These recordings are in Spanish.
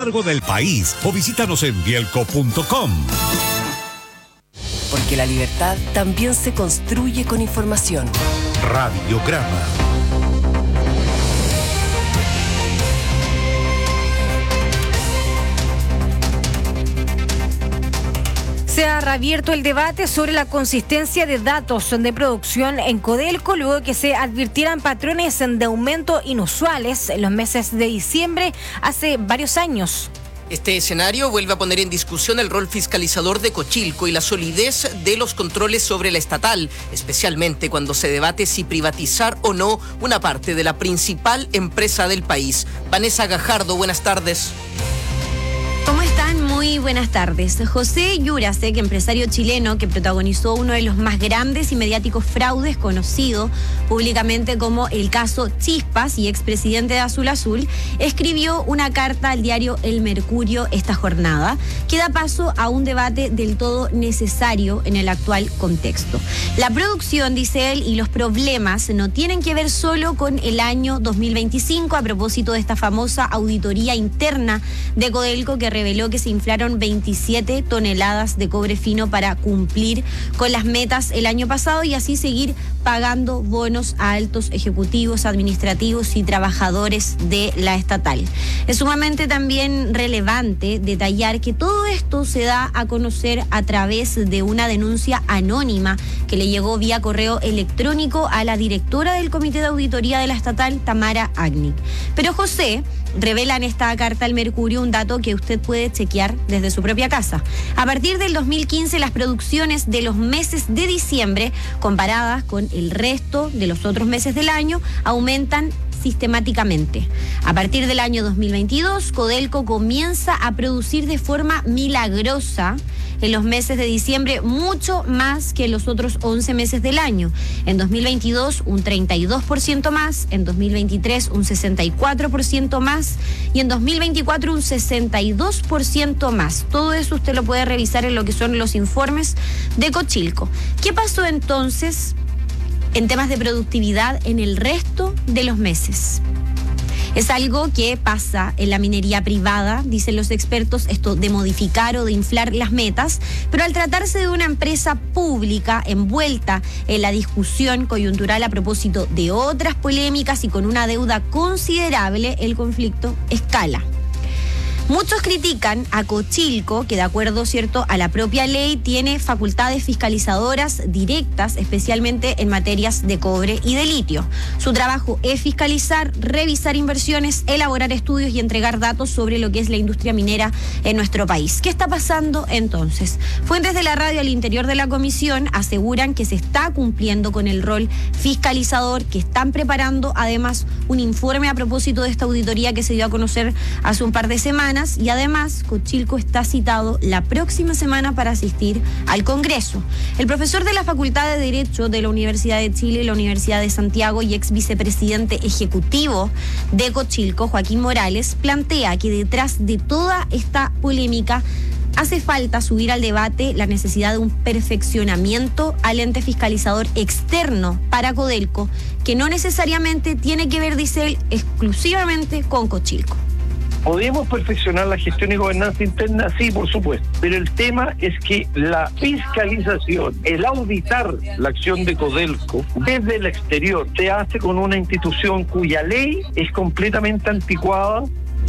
largo del país o visítanos en bielco.com. Porque la libertad también se construye con información. Radiograma. Se ha reabierto el debate sobre la consistencia de datos de producción en Codelco luego de que se advirtieran patrones de aumento inusuales en los meses de diciembre hace varios años. Este escenario vuelve a poner en discusión el rol fiscalizador de Cochilco y la solidez de los controles sobre la estatal, especialmente cuando se debate si privatizar o no una parte de la principal empresa del país. Vanessa Gajardo, buenas tardes. ¿Cómo están? Muy buenas tardes. José Yurasek, empresario chileno que protagonizó uno de los más grandes y mediáticos fraudes conocido públicamente como el caso Chispas y expresidente de Azul Azul, escribió una carta al diario El Mercurio esta jornada que da paso a un debate del todo necesario en el actual contexto. La producción, dice él, y los problemas no tienen que ver solo con el año 2025 a propósito de esta famosa auditoría interna de Codelco que reveló que se inflaron 27 toneladas de cobre fino para cumplir con las metas el año pasado y así seguir pagando bonos a altos ejecutivos, administrativos y trabajadores de la estatal. Es sumamente también relevante detallar que todo esto se da a conocer a través de una denuncia anónima que le llegó vía correo electrónico a la directora del Comité de Auditoría de la estatal, Tamara Agnic. Pero José revela en esta carta al Mercurio un dato que usted puede chequear desde su propia casa. A partir del 2015, las producciones de los meses de diciembre, comparadas con el resto de los otros meses del año, aumentan sistemáticamente. A partir del año 2022, Codelco comienza a producir de forma milagrosa en los meses de diciembre mucho más que en los otros 11 meses del año. En 2022 un 32% más, en 2023 un 64% más y en 2024 un 62% más. Todo eso usted lo puede revisar en lo que son los informes de Cochilco. ¿Qué pasó entonces en temas de productividad en el resto de los meses? Es algo que pasa en la minería privada, dicen los expertos, esto de modificar o de inflar las metas, pero al tratarse de una empresa pública envuelta en la discusión coyuntural a propósito de otras polémicas y con una deuda considerable, el conflicto escala. Muchos critican a Cochilco, que de acuerdo, ¿cierto?, a la propia ley tiene facultades fiscalizadoras directas, especialmente en materias de cobre y de litio. Su trabajo es fiscalizar, revisar inversiones, elaborar estudios y entregar datos sobre lo que es la industria minera en nuestro país. ¿Qué está pasando entonces? Fuentes de la radio al interior de la comisión aseguran que se está cumpliendo con el rol fiscalizador, que están preparando además un informe a propósito de esta auditoría que se dio a conocer hace un par de semanas. Y además, Cochilco está citado la próxima semana para asistir al Congreso. El profesor de la Facultad de Derecho de la Universidad de Chile y la Universidad de Santiago y ex vicepresidente ejecutivo de Cochilco, Joaquín Morales, plantea que detrás de toda esta polémica hace falta subir al debate la necesidad de un perfeccionamiento al ente fiscalizador externo para Codelco, que no necesariamente tiene que ver, dice él, exclusivamente con Cochilco. ¿Podemos perfeccionar la gestión y gobernanza interna? Sí, por supuesto. Pero el tema es que la fiscalización, el auditar la acción de Codelco desde el exterior, se hace con una institución cuya ley es completamente anticuada.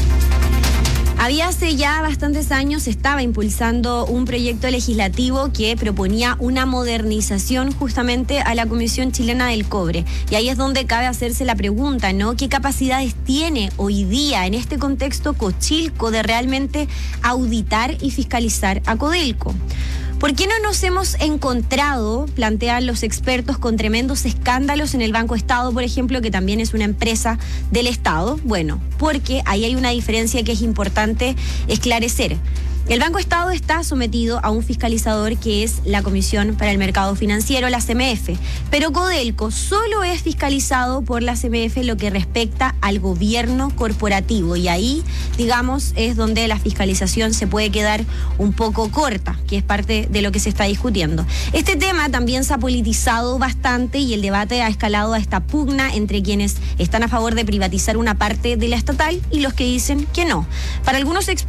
Había hace ya bastantes años, se estaba impulsando un proyecto legislativo que proponía una modernización justamente a la Comisión Chilena del Cobre. Y ahí es donde cabe hacerse la pregunta, ¿no? ¿Qué capacidades tiene hoy día en este contexto Cochilco de realmente auditar y fiscalizar a Codelco? ¿Por qué no nos hemos encontrado, plantean los expertos, con tremendos escándalos en el Banco Estado, por ejemplo, que también es una empresa del Estado? Bueno, porque ahí hay una diferencia que es importante esclarecer. El Banco Estado está sometido a un fiscalizador que es la Comisión para el Mercado Financiero, la CMF, pero Codelco solo es fiscalizado por la CMF en lo que respecta al gobierno corporativo y ahí, digamos, es donde la fiscalización se puede quedar un poco corta, que es parte de lo que se está discutiendo. Este tema también se ha politizado bastante y el debate ha escalado a esta pugna entre quienes están a favor de privatizar una parte de la estatal y los que dicen que no. Para algunos